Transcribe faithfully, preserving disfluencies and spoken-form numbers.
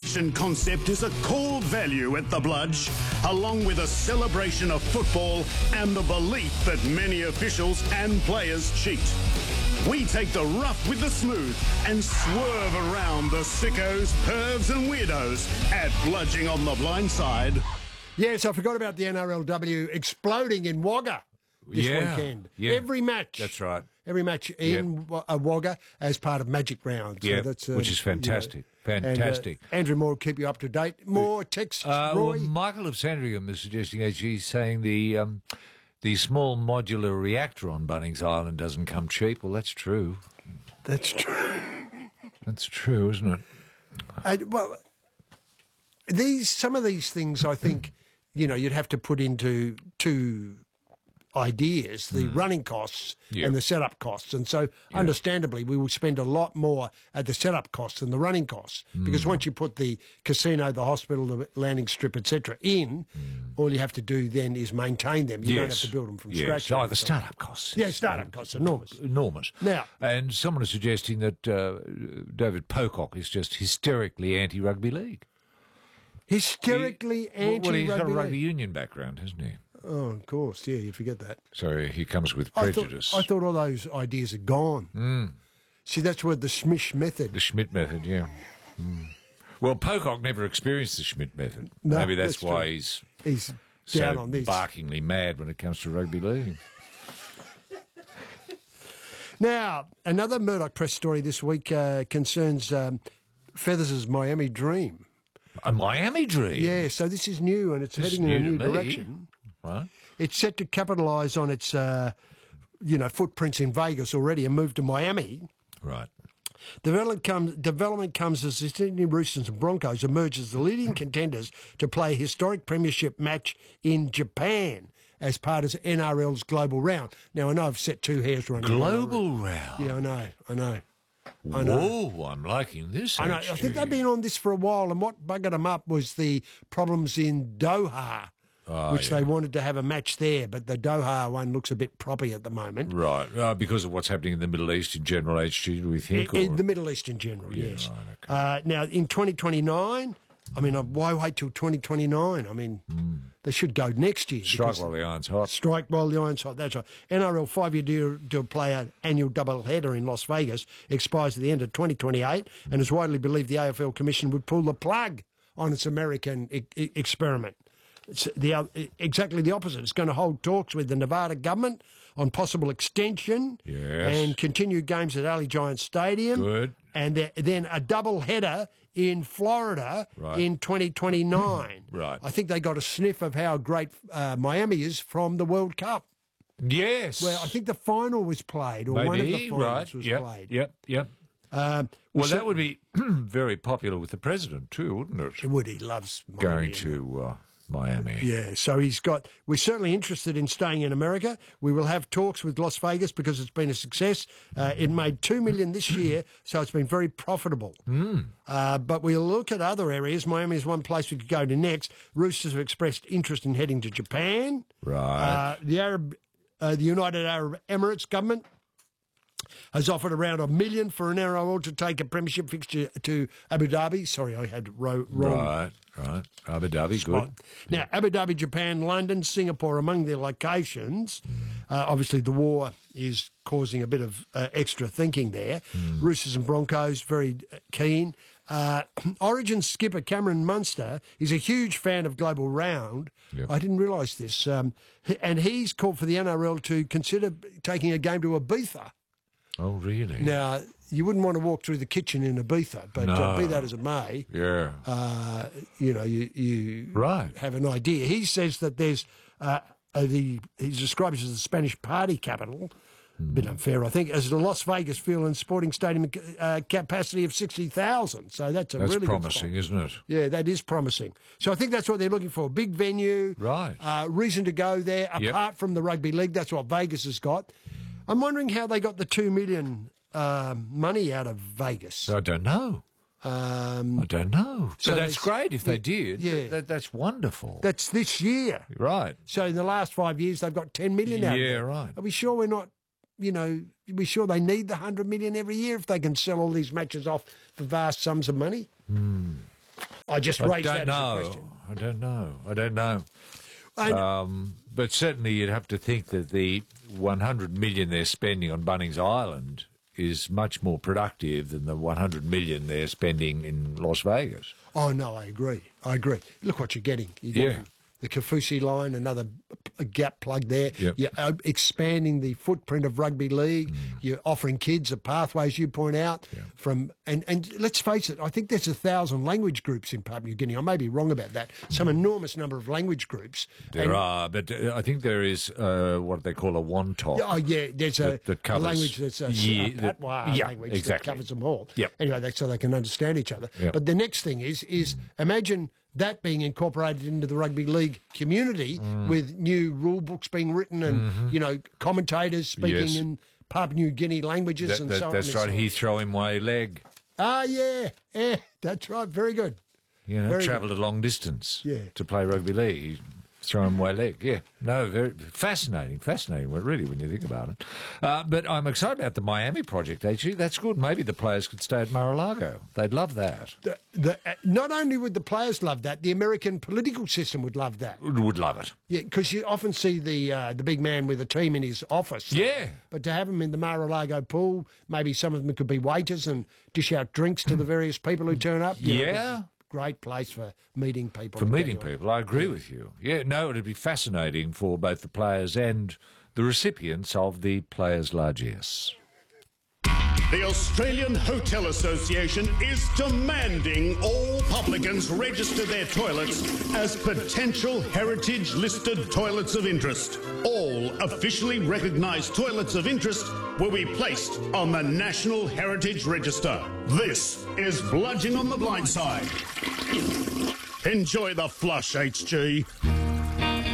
action concept is a core value at the Bludge, along with a celebration of football and the belief that many officials and players cheat. We take the rough with the smooth and swerve around the sickos, pervs and weirdos at Bludging on the Blind Side. Yes, I forgot about the N R L W exploding in Wagga this Yeah, weekend. yeah. Every match. That's right. Every match in Wa- uh, Wagga as part of Magic Round. So Yeah, that's, uh, which is fantastic. you know, Fantastic. And, uh, Andrew Moore will keep you up to date. More texts, Uh, Roy? well, Michael of Sandringham is suggesting, as he's saying, the um, the small modular reactor on Bunnings Island doesn't come cheap. Well, that's true. That's true. That's true, isn't it? Uh, well, these some of these things, I think, you know, you'd have to put into two ideas, the Mm. running costs Yeah. and the setup costs. And so, understandably, we will spend a lot more at the setup costs than the running costs. Mm. Because once you put the casino, the hospital, the landing strip, et cetera in, all you have to do then is maintain them. You don't have Yes. to build them from yes. scratch. Oh, the startup costs. Yeah, startup costs, enormous. Enormous. Now- and someone is suggesting that uh, David Pocock is just hysterically anti-rugby league. Hysterically He- well, anti-rugby Well, he's got a rugby league. union background, hasn't he? Oh, of course, yeah, you forget that. So he comes with I prejudice. thought, I thought all those ideas are gone. Mm. See, that's where the Smish method. The Schmidt method, yeah. Mm. Well, Pocock never experienced the Schmidt method. No, Maybe that's, that's why true. he's He's so down on this. barkingly mad when it comes to rugby league. Now, another Murdoch press story this week uh, concerns um, Feathers' Miami Dream. A Miami Dream? Yeah, so this is new and it's This is heading in a new new to me. direction. Right. It's set to capitalise on its, uh, you know, footprints in Vegas already and move to Miami. Right. Development comes, development comes as the Sydney Roosters and Broncos emerge as the leading contenders to play a historic premiership match in Japan as part of N R L's Global Round. Now, I know I've set two hairs running. Global Round? Yeah, I know, I know. I know. Whoa, I'm liking this, I know. I actually. think they've been on this for a while, and what buggered them up was the problems in Doha, Oh, which yeah. they wanted to have a match there, but the Doha one looks a bit proppy at the moment. Right, uh, because of what's happening in the Middle East in general, H G, do we think? In, in or- the Middle East in general, Yeah, yes. right, okay. uh, now, in twenty twenty-nine, I mean, uh, why wait till twenty twenty-nine? I mean, they should go next year. Strike because- while the iron's hot. Strike while the iron's hot. That's right. N R L five-year deal to play an annual doubleheader in Las Vegas expires at the end of twenty twenty-eight, and it's widely believed the A F L Commission would pull the plug on its American e- e- experiment. It's the uh, exactly the opposite. It's going to hold talks with the Nevada government on possible extension Yes. and continued games at Alley Giant Stadium. Good. And the- then a double header in Florida Right. in twenty twenty-nine. Right. I think they got a sniff of how great uh, Miami is from the World Cup. Yes. Well, I think the final was played, or Maybe, one of the finals right. was yep, played. Yep, yep. Um, Well, so- that would be very popular with the president too, wouldn't it? Would he loves Miami. Going to uh, Miami. Yeah, so he's got. We're certainly interested in staying in America. We will have talks with Las Vegas because it's been a success. Uh, it made two million this year, so it's been very profitable. Mm. Uh, but we'll look at other areas. Miami is one place we could go to next. Roosters have expressed interest in heading to Japan. Right. Uh, the Arab, uh, the United Arab Emirates government has offered around a million for an N R L to take a premiership fixture to Abu Dhabi. Sorry, I had ro- wrong. Right, right. Abu Dhabi, spot. good. Now, Abu Dhabi, Japan, London, Singapore, among their locations. Uh, obviously, the war is causing a bit of uh, extra thinking there. Mm. Roosters and Broncos, very uh, keen. Uh, Origin skipper Cameron Munster is a huge fan of Global Round. Yep. I didn't realise this. Um, h- and he's called for the N R L to consider taking a game to Ibiza. Oh, really? Now, you wouldn't want to walk through the kitchen in Ibiza, but uh, No. be that as it may, Yeah. uh, you know, you, you Right. have an idea. He says that there's uh, uh, the he describes it as the Spanish party capital. A bit unfair, I think, as the Las Vegas Field and Sporting Stadium uh, capacity of sixty thousand. So that's a That's really promising, good spot. isn't it? Yeah, that is promising. So I think that's what they're looking for. Big venue. Right. Uh, reason to go there, Yep. apart from the rugby league. That's what Vegas has got. I'm wondering how they got the two million um, money out of Vegas. I don't know. Um, I don't know. So So that's there's- great if they did. yeah. That, that's wonderful. that's this year. right. So in the last five years, they've got ten million out of Yeah, it. right. Are we sure we're not, you know, are we sure they need the one hundred million every year if they can sell all these matches off for vast sums of money? I just I raised don't that know. as a question. I don't know. I don't know. And- Um, but certainly you'd have to think that the one hundred million they're spending on Bunnings Island is much more productive than the one hundred million they're spending in Las Vegas. Oh, no, I agree. I agree. Look what you're getting. You're Yeah. getting the Kaufusi line, another p- gap plug there. Yep. You're uh, expanding the footprint of rugby league. Mm. You're offering kids the pathways you point out. From and, and let's face it, I think there's a thousand language groups in Papua New Guinea. I may be wrong about that. Some enormous number of language groups. There And- are, but uh, I think there is uh, what they call a one-top. Oh, yeah, there's a, That- that a covers- language that's a, Yeah, a that- patois yeah, language exactly. that covers them all. Yep. Anyway, that's so they can understand each other. Yep. But the next thing is, is imagine that being incorporated into the rugby league community Mm. with new rule books being written and, you know, commentators speaking Mm-hmm. Yes. in Papua New Guinea languages That- and that- so on. that's and right. so on. He throw him way leg. Ah, yeah, yeah, that's right. Very good. You know, Very travelled a long distance Yeah. to play rugby league. He throw him way leg. Yeah, no, very fascinating, fascinating. Well, really, when you think about it. Uh, but I'm excited about the Miami project. Actually, that's good. Maybe the players could stay at Mar-a-Lago. They'd love that. The, the, uh, not only would the players love that, the American political system would love that. Would would love it. Yeah, because you often see the uh, the big man with a team in his office. Yeah. But to have them in the Mar-a-Lago pool, maybe some of them could be waiters and dish out drinks to the various people who turn up. You know, Yeah. great place for meeting people. For and meeting getting on. people, I agree with you. Yeah, no, it'd be fascinating for both the players and the recipients of the Players' Largesse. The Australian Hotel Association is demanding all publicans register their toilets as potential heritage listed toilets of interest. All officially recognised toilets of interest will be placed on the National Heritage Register. This is Bludging on the Blind Side. Enjoy the flush, H G.